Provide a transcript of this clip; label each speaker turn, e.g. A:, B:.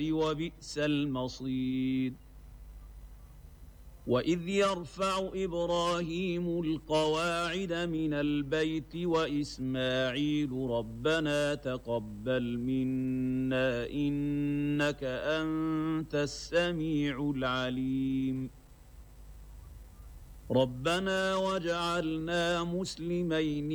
A: وبئس المصير وإذ يرفع إبراهيم القواعد من البيت وإسماعيل ربنا تقبل منا إنك أنت السميع العليم ربنا واجعلنا مسلمين